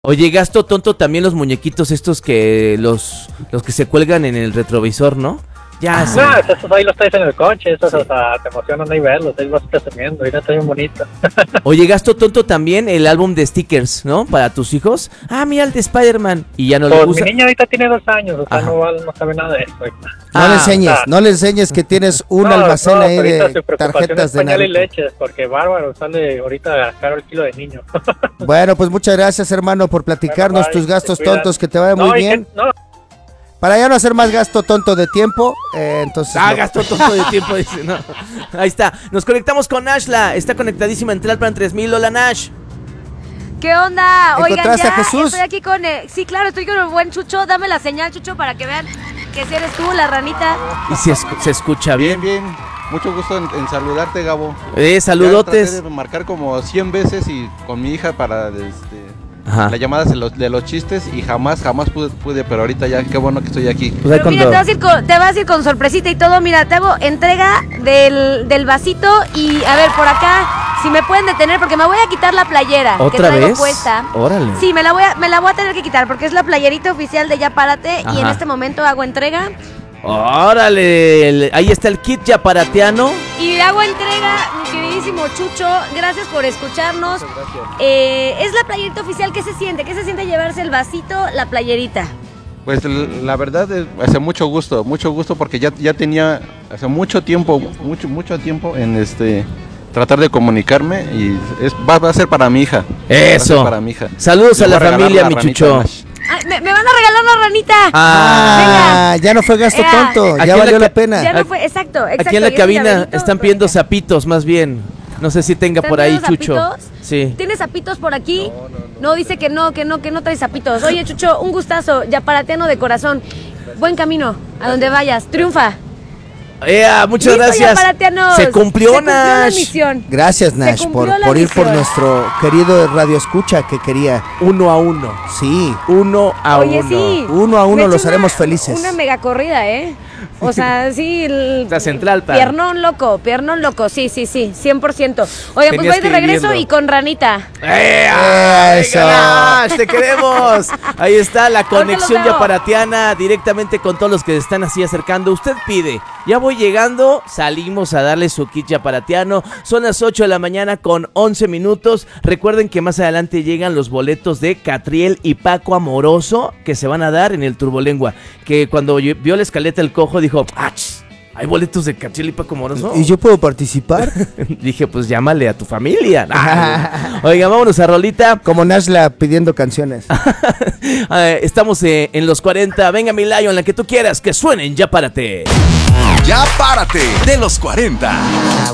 Oye, gasto tonto también los muñequitos estos que los que se cuelgan en el retrovisor, ¿no? Ya, sí. No, esos ahí los traes en el coche, esos hasta te emocionan ahí verlos, ahí vas presumiendo, y no está bien bonito. Oye, gasto tonto también el álbum de stickers, ¿no? Para tus hijos. Ah, mira el de Spider-Man. Y ya no lo usa. Mi niña ahorita tiene 2 años, o sea, no sabe nada de eso. No le enseñes que tienes un almacén ahí de tarjetas de pañal y leches, porque bárbaro, sale ahorita caro el kilo de niño. Bueno, pues muchas gracias, hermano, por platicarnos tus gastos tontos, que te vaya muy bien. Para ya no hacer más gasto tonto de tiempo, entonces... gasto tonto de tiempo, dice, no. Ahí está, nos conectamos con Nashla, está conectadísima en Tlalpan 3000, hola Nash. ¿Qué onda? Oigan, ya a Jesús? estoy aquí con... sí, claro, estoy con el buen Chucho, dame la señal, Chucho, para que vean que si eres tú, la ranita. Y se escucha bien. Bien, mucho gusto en saludarte, Gabo. Saludotes. Ya traté de marcar como 100 veces y con mi hija para... las llamadas de los chistes y jamás pude, pero ahorita ya, qué bueno que estoy aquí. Pues pero mira, te vas a ir con sorpresita y todo, mira, te hago entrega del vasito y a ver, por acá, si me pueden detener, porque me voy a quitar la playera que traigo puesta. Órale. Sí, me la voy a tener que quitar, porque es la playerita oficial de Ya Párate. Ajá. Y en este momento hago entrega. órale, ahí está el kit yaparateano. Y le hago entrega, mi queridísimo Chucho, gracias por escucharnos. Es la playerita oficial, ¿qué se siente? ¿Qué se siente llevarse el vasito, la playerita? Pues la verdad, hace mucho gusto porque ya tenía hace mucho tiempo en tratar de comunicarme y va a ser para mi hija. Eso. Para mi hija. Saludos a la familia, mi Chucho. Ay, me van a regalar la ranita. Venga. Ya no fue gasto tonto, ya valió la pena. Ya no fue, exacto. Aquí en la cabina están pidiendo zapitos, más bien. No sé si tenga por ahí, Chucho. ¿Zapitos? Sí. ¿Tienes zapitos por aquí? No, dice que no trae zapitos. Oye, Chucho, un gustazo, yaparateano de corazón. Buen camino, a donde vayas. Triunfa. Muchas gracias. Se cumplió, Nash. La misión. Gracias, Nash, por ir por nuestro querido radio escucha que quería. 1 a 1. Sí. 1 a 1. Oye, sí. 1 a 1 los haremos felices. Una mega corrida, O sea, sí. Está central, piernón loco, sí, 100%. Oigan, pues voy de regreso y con ranita. ¡Eso! Nash, te queremos. Ahí está la conexión yaparateana directamente con todos los que se están así acercando. Usted pide, ya voy llegando, salimos a darle su kit yaparateano. Son las 8 de la mañana con 11 minutos. Recuerden que más adelante llegan los boletos de Catriel y Paco Amoroso que se van a dar en el Turbolengua. Que cuando vio la escaleta el cojo dijo, ¿hay boletos de Catriel y Paco Amoroso? ¿Y yo puedo participar? Dije, pues llámale a tu familia. Oiga, vámonos a rolita. Como Nashla pidiendo canciones. Estamos en los 40. Venga, mi Lion, la que tú quieras, que suenen. Ya párate. Ya párate de los 40.